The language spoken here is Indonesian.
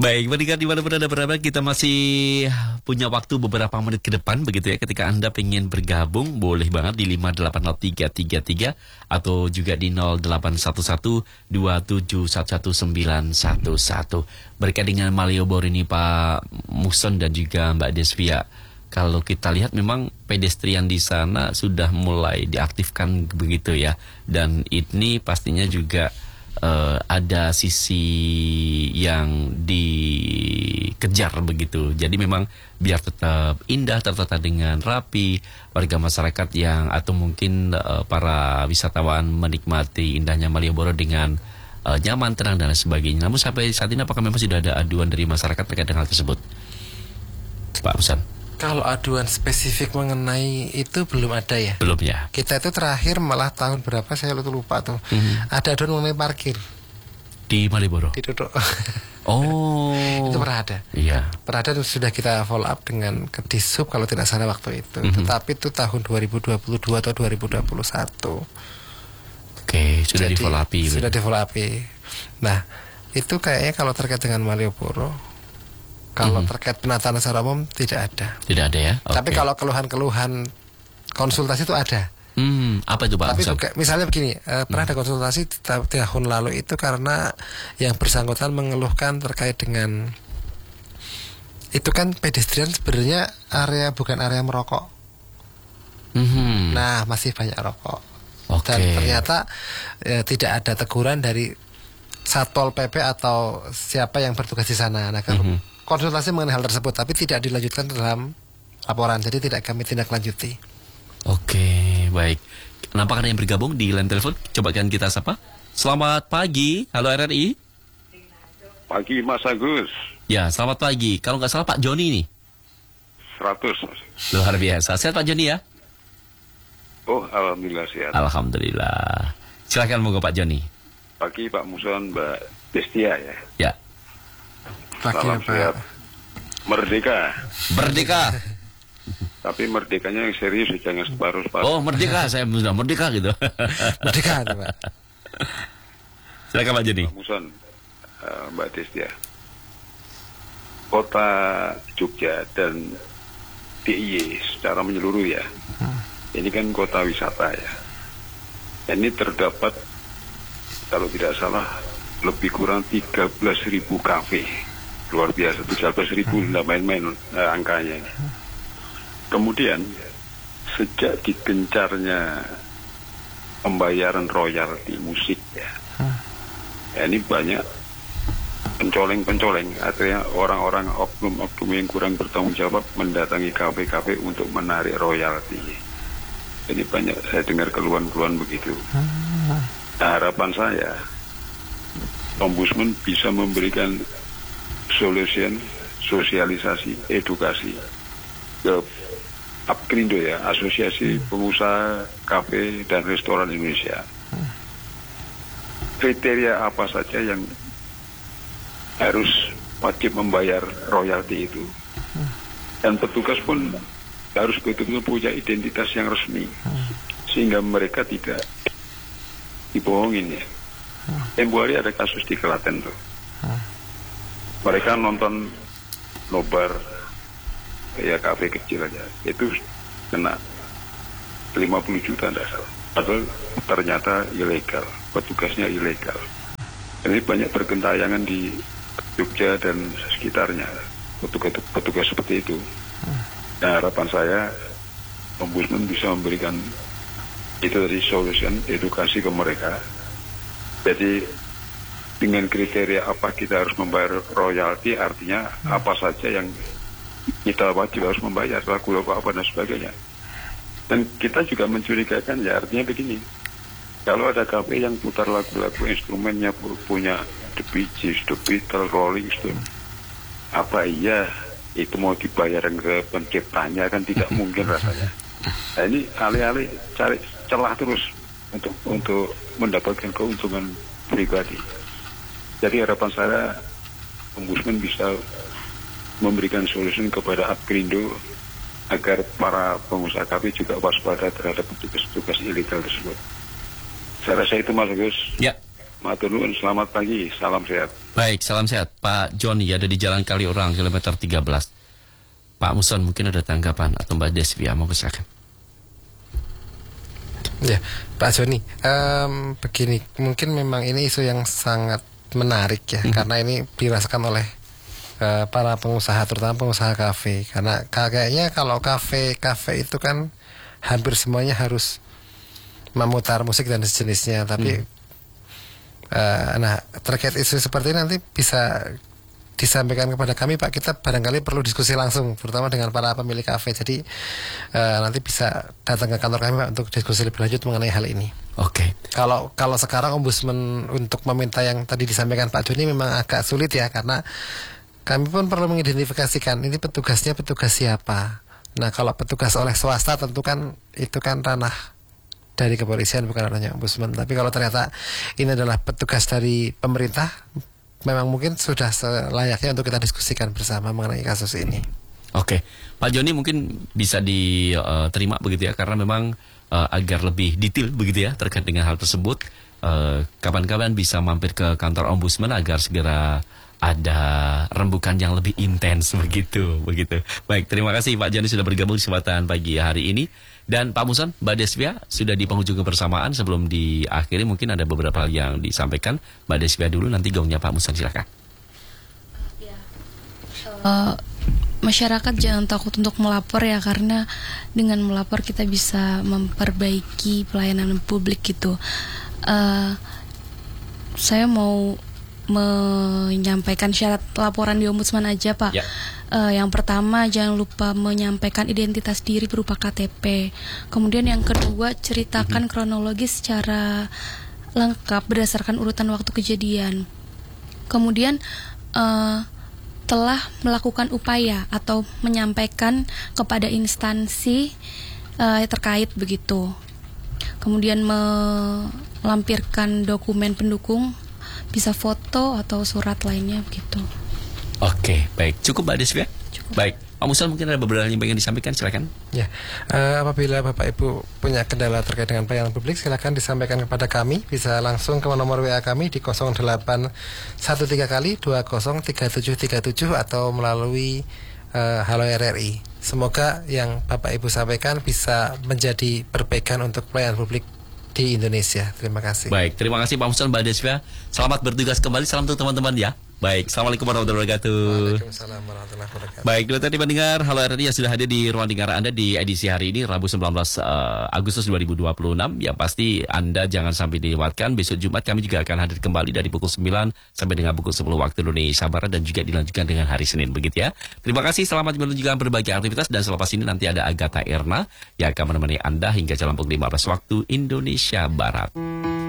Baik, pendengar dimanapun Anda berada, kita masih punya waktu beberapa menit ke depan begitu ya. Ketika Anda pengen bergabung, boleh banget di 580333 atau juga di 081127119111. Berkait dengan Malioboro ini Pak Muson dan juga Mbak Desvia. Kalau kita lihat memang pedestrian di sana sudah mulai diaktifkan begitu ya. Dan ini pastinya juga ada sisi yang dikejar begitu. Jadi memang biar tetap indah, tertata dengan rapi, warga masyarakat yang atau mungkin para wisatawan menikmati indahnya Malioboro dengan nyaman, tenang dan lain sebagainya. Namun sampai saat ini apakah memang sudah ada aduan dari masyarakat terkait dengan hal tersebut, Pak Musan? Kalau aduan spesifik mengenai itu belum ada ya. Belum ya. Kita itu terakhir malah tahun berapa saya lupa tuh. Ada aduan mengenai parkir di Malioboro. di Duduk. Oh. Itu pernah ada. Iya. Pernah ada, sudah kita follow up dengan Kedisub kalau tidak salah waktu itu. Tetapi itu tahun 2022 atau 2021. Oke, sudah di follow up. Sudah di follow up. Nah, itu kayaknya kalau terkait dengan Malioboro, kalau terkait penataan secara umum tidak ada. Tidak ada ya. Tapi kalau keluhan-keluhan konsultasi itu ada. Apa itu Pak? Tapi juga, misalnya begini, pernah ada konsultasi tahun lalu itu karena yang bersangkutan mengeluhkan terkait dengan itu kan pedestrian sebenarnya area bukan area merokok. Nah, masih banyak rokok. Dan ternyata tidak ada teguran dari Satpol PP atau siapa yang bertugas di sana. Nah, kalau konsultasi mengenai hal tersebut, tapi tidak dilanjutkan dalam laporan, jadi tidak kami tindak lanjuti. Oke, baik. Kenapa ada yang bergabung di line telepon? Coba kan kita sapa. Selamat pagi, halo RRI. Pagi Mas Agus. Ya, selamat pagi. Kalau nggak salah Pak Joni nih. 100. Luar biasa. Sehat Pak Joni ya? Oh, alhamdulillah sehat. Alhamdulillah. Silakan moga Pak Joni. Pagi Pak Muson, Mbak Destia ya. Ya. Salam sehat. Merdeka. Merdeka. Tapi merdekanya yang serius, jangan separuh-separuh. Oh, merdeka, saya sudah merdeka gitu. Merdeka, Pak. Silakan Pak Joni. Pak Muson, Mbak Destia. Kota Jogja dan DIY secara menyeluruh ya. Ini kan kota wisata ya. Ini terdapat, kalau tidak salah, lebih kurang 13.000 kafe. Luar biasa, 13.000, tidak main-main angkanya ini. Kemudian sejak digencarnya pembayaran royalti musik ya, ini banyak pencoleng-pencoleng, artinya orang-orang oknum-oknum yang kurang bertanggung jawab mendatangi kafe-kafe untuk menarik royalti. Ini banyak saya dengar keluhan-keluhan begitu. Nah, harapan saya Ombudsman bisa memberikan sosialisasi, edukasi ke APKRINDO ya, Asosiasi Pengusaha Kafe dan Restoran Indonesia. Kriteria apa saja yang harus wajib membayar royalti itu, dan petugas pun harus betul-betul punya identitas yang resmi sehingga mereka tidak dibohongin ya. Tempo hari ada kasus di Klaten tuh, mereka nonton nobar ya, kafe kecil aja itu kena 50 juta enggak salah, padahal ternyata ilegal, petugasnya ilegal. Ini banyak bergentayangan di Jogja dan sekitarnya petugas seperti itu. Nah, harapan saya Ombudsman bisa memberikan itu dari solution, edukasi ke mereka. Jadi dengan kriteria apa kita harus membayar royalti, artinya apa saja yang kita wajib harus membayar, lagu-lagu apa dan sebagainya. Dan kita juga mencurigakan ya, artinya begini, kalau ada kafe yang putar lagu-lagu instrumennya punya The Bee Gees, The Beatles, Rolling Stone, apa iya itu mau dibayar ke penciptanya? Kan tidak mungkin rasanya. Nah, ini alih-alih cari celah terus untuk mendapatkan keuntungan pribadi. Jadi harapan saya Ombudsman bisa memberikan solusi kepada APKRINDO agar para pengusaha kafe juga waspada terhadap petugas-petugas ilegal tersebut. Saya rasa itu Mas Agus. Ya. Matur nuwun, selamat pagi, salam sehat. Baik, salam sehat Pak Joni, ada di Jalan Kaliurang kilometer 13. Pak Muson mungkin ada tanggapan atau Mbak Desvia, mau silakan. Ya, Pak Joni, begini, mungkin memang ini isu yang sangat menarik ya, karena ini dirasakan oleh para pengusaha, terutama pengusaha kafe. Karena kayaknya kalau kafe itu kan hampir semuanya harus memutar musik dan sejenisnya, tapi nah, terkait isu seperti ini nanti bisa disampaikan kepada kami, Pak. Kita barangkali perlu diskusi langsung, terutama dengan para pemilik kafe. Jadi nanti bisa datang ke kantor kami, Pak, untuk diskusi lebih lanjut mengenai hal ini. Oke. Kalau sekarang ombudsman untuk meminta yang tadi disampaikan Pak Joni memang agak sulit ya, karena kami pun perlu mengidentifikasikan ini petugasnya petugas siapa. Nah, kalau petugas oleh swasta tentu kan itu kan ranah dari kepolisian, bukan ranahnya ombudsman. Tapi kalau ternyata ini adalah petugas dari pemerintah, memang mungkin sudah selayaknya untuk kita diskusikan bersama mengenai kasus ini. Oke, Pak Joni mungkin bisa diterima begitu ya, karena memang agar lebih detail begitu ya terkait dengan hal tersebut. Kapan-kapan bisa mampir ke kantor ombudsman agar segera ada rembukan yang lebih intens begitu. Baik, terima kasih Pak Joni sudah bergabung di kesempatan pagi hari ini. Dan Pak Muson, Mbak Desvia sudah di penghujung kebersamaan. Sebelum diakhiri mungkin ada beberapa hal yang disampaikan. Mbak Desvia dulu, nanti gongnya Pak Muson, silakan. Masyarakat jangan takut untuk melapor ya, karena dengan melapor kita bisa memperbaiki pelayanan publik gitu. Saya mau menyampaikan syarat laporan di ombudsman aja, Pak. Ya. Yang pertama, jangan lupa menyampaikan identitas diri berupa KTP. Kemudian yang kedua, ceritakan kronologis secara lengkap berdasarkan urutan waktu kejadian. Kemudian telah melakukan upaya atau menyampaikan kepada instansi terkait begitu. Kemudian melampirkan dokumen pendukung, bisa foto atau surat lainnya begitu. Oke, baik. Cukup Mbak Desvia? Cukup. Baik. Pak Muson mungkin ada beberapa hal yang ingin disampaikan, silakan. Ya, apabila Bapak Ibu punya kendala terkait dengan pelayanan publik, silakan disampaikan kepada kami. Bisa langsung ke nomor WA kami di 0813 kali 203737 atau melalui Halo RRI. Semoga yang Bapak Ibu sampaikan bisa menjadi perbaikan untuk pelayanan publik di Indonesia. Terima kasih. Baik, terima kasih Pak Muson, Mbak Desvia. Selamat bertugas kembali. Salam untuk teman-teman ya. Baik, Assalamualaikum warahmatullahi wabarakatuh. Waalaikumsalam warahmatullahi wabarakatuh. Baik, dulu tadi pendengar Halo RRI yang sudah hadir di ruang dengar Anda di edisi hari ini, Rabu 19 Agustus 2026. Yang pasti Anda jangan sampai dilewatkan. Besok Jumat kami juga akan hadir kembali dari pukul 9 sampai dengan pukul 10 waktu Indonesia Barat, dan juga dilanjutkan dengan hari Senin, begitu ya. Terima kasih, selamat melanjutkan berbagai aktivitas, dan selepas ini nanti ada Agatha Erna yang akan menemani Anda hingga jalan pukul 15 waktu Indonesia Barat.